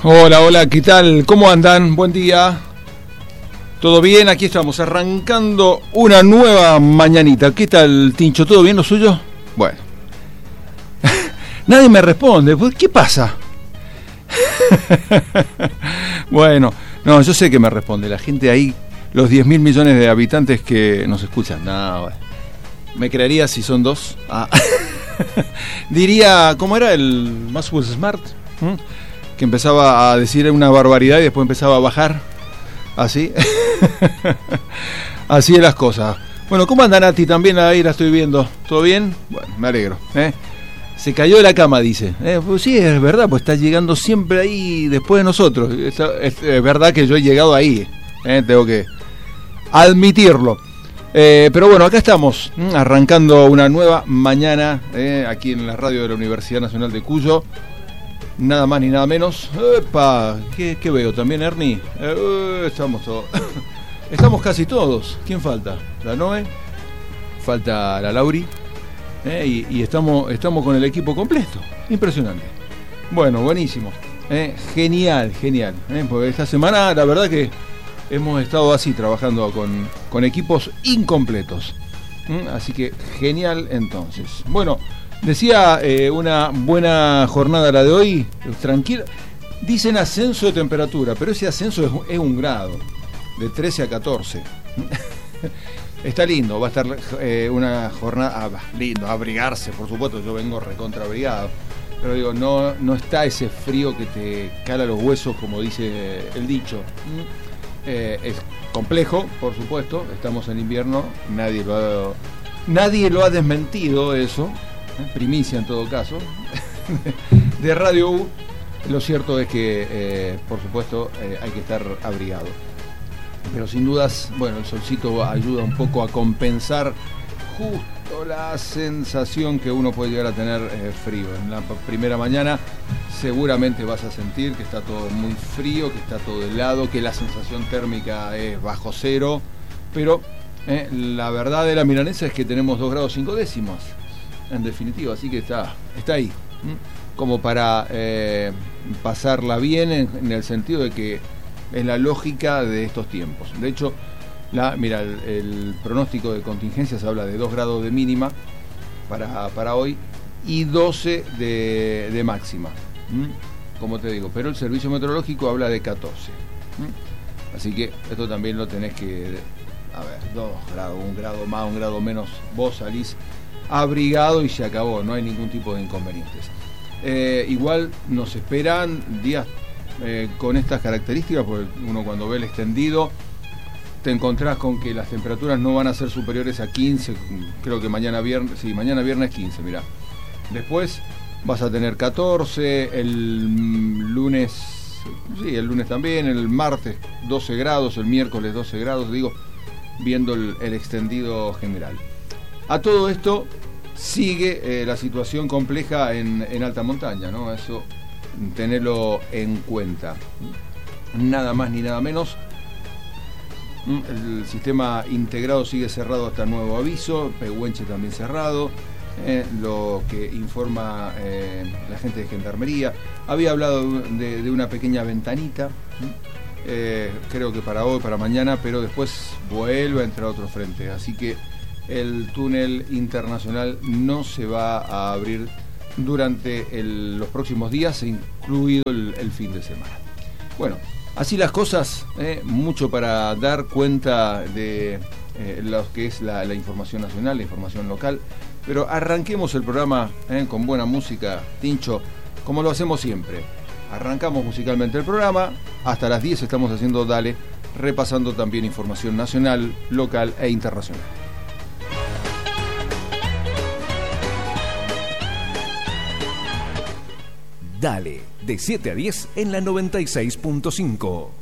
Hola, hola, ¿qué tal? ¿Cómo andan? Buen día. ¿Todo bien? Aquí estamos, arrancando una nueva mañanita. ¿Qué tal, Tincho? ¿Todo bien lo suyo? Bueno. Nadie me responde. ¿Qué pasa? Bueno, no, yo sé que me responde. La gente ahí, los 10.000 millones de habitantes que nos escuchan. No, bueno. ¿Me creería si son dos? Ah. Diría, ¿cómo era el Maxwell Smart? Que empezaba a decir una barbaridad y después empezaba a bajar. Así. Así es las cosas. Bueno, ¿cómo anda Nati? También ahí la estoy viendo. ¿Todo bien? Bueno, me alegro. Se cayó de la cama, dice. Pues sí, es verdad, pues está llegando siempre ahí después de nosotros. Es verdad que yo he llegado ahí. Tengo que admitirlo. Pero bueno, acá estamos, arrancando una nueva mañana aquí en la radio de la Universidad Nacional de Cuyo. Nada más ni nada menos. ¡Epa! ¿Qué veo también, Ernie? Estamos todos. Estamos casi todos. ¿Quién falta? La Noe. Falta la Lauri. Y estamos con el equipo completo. Impresionante. Bueno, buenísimo. Genial. Porque esta semana, la verdad que hemos estado así, trabajando con equipos incompletos. Así que genial entonces. Bueno, decía una buena jornada la de hoy, tranquila. Dicen ascenso de temperatura, pero ese ascenso es 1 grado, de 13 a 14. Está lindo, va a estar una jornada lindo, abrigarse, por supuesto, yo vengo recontra abrigado. Pero digo, no está ese frío que te cala los huesos, como dice el dicho. Es complejo, por supuesto, estamos en invierno, nadie lo ha desmentido eso. Primicia en todo caso de Radio U. Lo cierto es que por supuesto hay que estar abrigado, pero sin dudas, bueno, el solcito ayuda un poco a compensar justo la sensación que uno puede llegar a tener frío. En la primera mañana seguramente vas a sentir que está todo muy frío, que está todo helado, que la sensación térmica es bajo cero, pero la verdad de la milanesa es que tenemos 2 grados 5 décimas en definitiva, así que está ahí, como para pasarla bien en el sentido de que es la lógica de estos tiempos. De hecho, mira, el pronóstico de contingencias habla de 2 grados de mínima para hoy y 12 de máxima, como te digo, pero el servicio meteorológico habla de 14. Así que esto también lo tenés que, 2 grados, 1 grado más, 1 grado menos, vos salís abrigado y se acabó, no hay ningún tipo de inconvenientes. Igual nos esperan días con estas características, porque uno cuando ve el extendido te encontrás con que las temperaturas no van a ser superiores a 15, creo que mañana viernes 15, mirá. Después vas a tener 14, el lunes también, el martes 12 grados, el miércoles 12 grados, digo, viendo el extendido general. A todo esto sigue la situación compleja en alta montaña, ¿no? Eso, tenerlo en cuenta. Nada más ni nada menos. El sistema integrado sigue cerrado hasta nuevo aviso, Pehuenche también cerrado, lo que informa la gente de Gendarmería. Había hablado de una pequeña ventanita, creo que para hoy, para mañana, pero después vuelve a entrar otro frente, así que el túnel internacional no se va a abrir durante los próximos días, incluido el fin de semana. Bueno, así las cosas, mucho para dar cuenta de lo que es la información nacional, la información local, pero arranquemos el programa con buena música, Tincho, como lo hacemos siempre. Arrancamos musicalmente el programa, hasta las 10 estamos haciendo Dale, repasando también información nacional, local e internacional. Dale, de 7 a 10 en la 96.5.